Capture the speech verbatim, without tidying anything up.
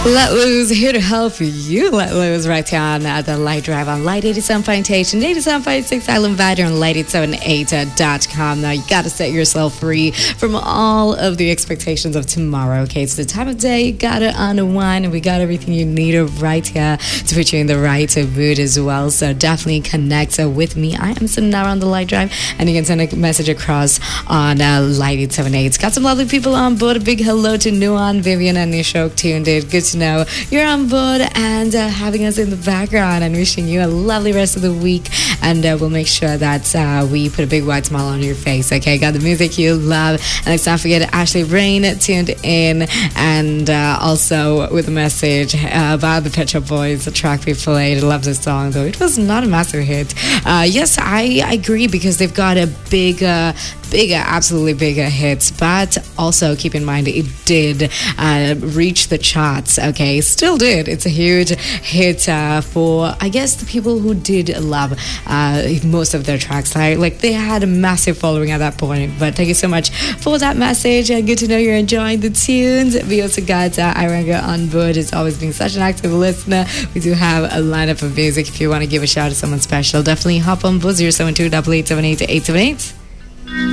Let Loose here to help you let loose right here on uh, the Light Drive on Light eighty-seven point eight and eighty-seven point six Island Vider and light eight seven eight dot com. Now you gotta set yourself free from all of the expectations of tomorrow. Okay, it's the time of day, you gotta unwind, and we got everything you need right here to put you in the right mood as well. So definitely connect uh, with me. I am Sonara on the Light Drive, and you can send a message across on uh, light eight seven eight. Got some lovely people on board. A big hello to Nuan, Vivian, and Nishok tuned in. Good to know you're on board and uh, having us in the background, and wishing you a lovely rest of the week. And uh, we'll make sure that uh, we put a big white smile on your face. Okay, got the music you love. And let's not forget Ashley Rain tuned in, and uh, also with a message uh, about the Pet Shop Boys, the track we played. I love this song, though it was not a massive hit. Uh, yes, I, I agree, because they've got a big uh, bigger, absolutely bigger hits, but also keep in mind it did uh, reach the charts. Okay, still did. It's a huge hit uh, for, I guess, the people who did love uh, most of their tracks. Like, like they had a massive following at that point. But thank you so much for that message, and good to know you're enjoying the tunes. We also got uh, Iranga on board. It's always been such an active listener. We do have a lineup of music. If you want to give a shout to someone special, definitely hop on board. zero seven two eight eight seven eight eight seven eight.